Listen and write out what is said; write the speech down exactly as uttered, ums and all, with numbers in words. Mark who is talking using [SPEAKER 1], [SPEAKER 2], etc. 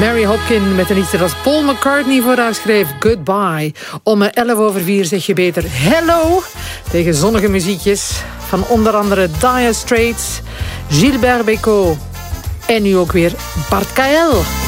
[SPEAKER 1] Mary Hopkin met een liedje dat Paul McCartney voor haar schreef, Goodbye. Om elf over vier zeg je beter hello tegen zonnige muziekjes van onder andere Dire Straits, Gilbert Bécaud en nu ook weer Bart K L.